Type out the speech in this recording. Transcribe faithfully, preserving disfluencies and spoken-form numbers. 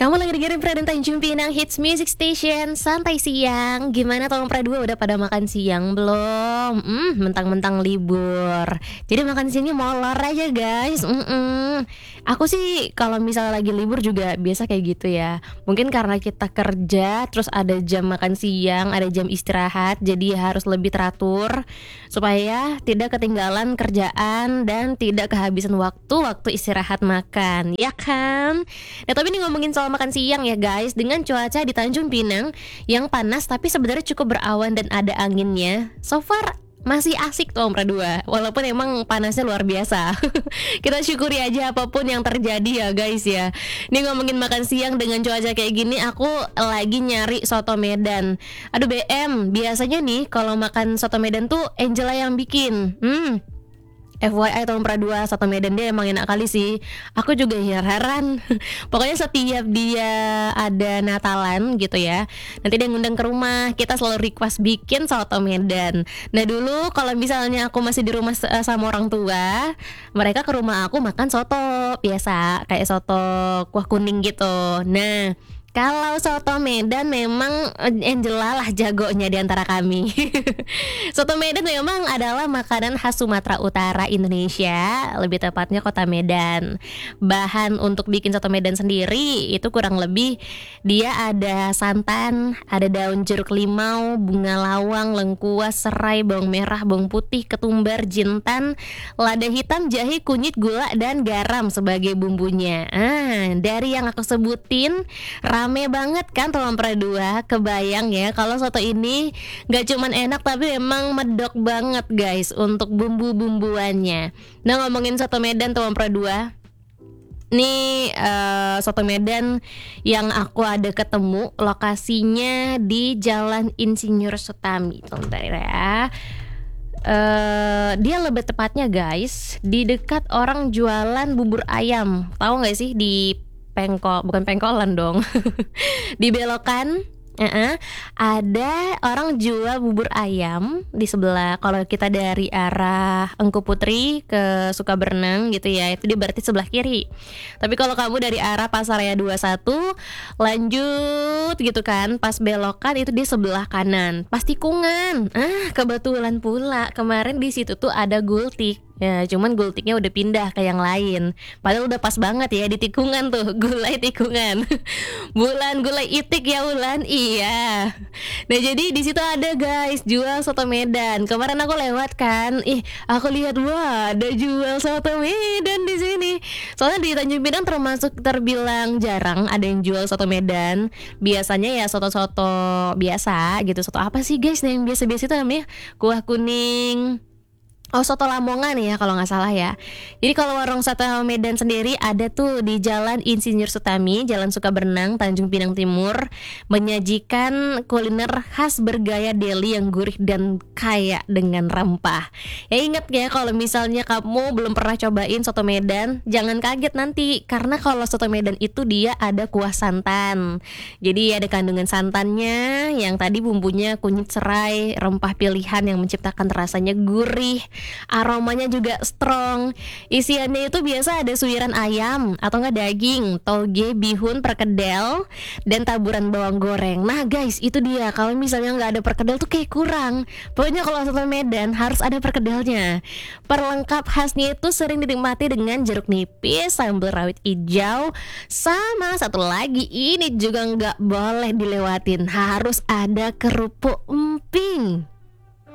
Kamu lagi dengerin Pradana Tanjung Pinang Hits Music Station. Santai siang. Gimana Tom Pradua, udah pada makan siang belum? Hmm, mentang-mentang libur, jadi makan siangnya molor aja guys. Mm-mm. Aku sih kalau misalnya lagi libur juga biasa kayak gitu ya. Mungkin karena kita kerja, terus ada jam makan siang, ada jam istirahat, jadi harus lebih teratur supaya tidak ketinggalan kerjaan dan tidak kehabisan waktu waktu istirahat makan, ya kan? Nah tapi ini ngomongin soal makan siang ya guys, dengan cuaca di Tanjung Pinang yang panas tapi sebenarnya cukup berawan dan ada anginnya, so far masih asik tuh Om Pradua, walaupun emang panasnya luar biasa. Kita syukuri aja apapun yang terjadi ya guys ya. Ini ngomongin makan siang dengan cuaca kayak gini, aku lagi nyari soto Medan. Aduh B M, biasanya nih kalau makan soto Medan tuh Angela yang bikin. Hmm F Y I Tom Pradua, soto Medan dia emang enak kali sih. Aku juga heran. Pokoknya setiap dia ada Natalan gitu ya, nanti dia ngundang ke rumah, kita selalu request bikin soto Medan. Nah dulu kalau misalnya aku masih di rumah sama orang tua, mereka ke rumah aku makan soto biasa, kayak soto kuah kuning gitu. Nah kalau soto Medan memang Angela lah jagonya di antara kami. Soto Medan memang adalah makanan khas Sumatera Utara Indonesia, lebih tepatnya kota Medan. Bahan untuk bikin soto Medan sendiri itu kurang lebih dia ada santan, ada daun jeruk limau, bunga lawang, lengkuas, serai, bawang merah, bawang putih, ketumbar, jintan, lada hitam, jahe, kunyit, gula, dan garam sebagai bumbunya. Ah, dari yang aku sebutin rame banget kan Tom Pradua. Kebayang ya kalau soto ini gak cuman enak tapi memang medok banget guys untuk bumbu-bumbuannya. Nah ngomongin soto Medan Tom Pradua, nih uh, soto Medan yang aku ada ketemu lokasinya di Jalan Insinyur Sutami. Bentar ya. Uh, dia lebih tepatnya guys di dekat orang jualan bubur ayam. Tahu nggak sih di Pengkol, bukan pengkolan dong. Di belokan uh-uh, ada orang jual bubur ayam di sebelah. Kalau kita dari arah Engku Putri ke Sukaberenang gitu ya, itu dia berarti sebelah kiri. Tapi kalau kamu dari arah Pasaraya dua puluh satu lanjut gitu kan, pas belokan itu di sebelah kanan, pas tikungan. Ah, kebetulan pula kemarin di situ tuh ada gultik. Ya, cuman gultiknya udah pindah ke yang lain. Padahal udah pas banget ya di tikungan tuh, gulai tikungan. Bulan gulai itik ya Ulan. Iya. Nah, jadi di situ ada guys jual soto Medan. Kemarin aku lewat kan. Ih, aku lihat wah, ada jual soto Medan di sini. Soalnya di Tanjung Pinang termasuk terbilang jarang ada yang jual soto Medan. Biasanya ya soto-soto biasa gitu. Soto apa sih guys yang biasa-biasa itu namanya? Kuah kuning. Oh, soto Lamongan ya kalau nggak salah ya. Jadi kalau warung soto Medan sendiri ada tuh di Jalan Insinyur Sutami, Jalan Sukaberenang, Tanjung Pinang Timur, menyajikan kuliner khas bergaya deli yang gurih dan kaya dengan rempah. Ya ingat ya kalau misalnya kamu belum pernah cobain soto Medan, jangan kaget nanti karena kalau soto Medan itu dia ada kuah santan. Jadi ada kandungan santannya yang tadi bumbunya kunyit, serai, rempah pilihan yang menciptakan rasanya gurih. Aromanya juga strong. Isiannya itu biasa ada suiran ayam atau enggak daging, toge, bihun, perkedel, dan taburan bawang goreng. Nah guys, itu dia. Kalau misalnya nggak ada perkedel tuh kayak kurang. Pokoknya kalau soto Medan harus ada perkedelnya. Perlengkap khasnya itu sering dinikmati dengan jeruk nipis, sambal rawit hijau, sama satu lagi ini juga nggak boleh dilewatin, harus ada kerupuk emping.